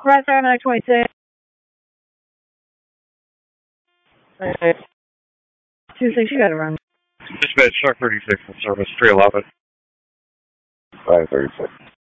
Right there, 926. 26, you gotta run. Dispatch, Shark 36 in service, 311. 536.